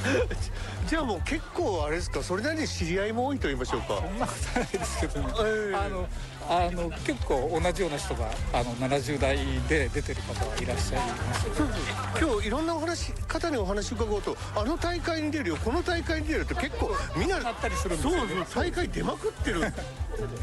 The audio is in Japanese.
じゃあもう結構あれですか、それなりに知り合いも多いと言いましょうか。 そんなことないですけどね、結構同じような人が70代で出てる方はいらっしゃいますよね。 今日いろんな方にお話伺うと、あの大会に出るよ、この大会に出るって結構みんななったりするんですよね。 そう大会出まくってる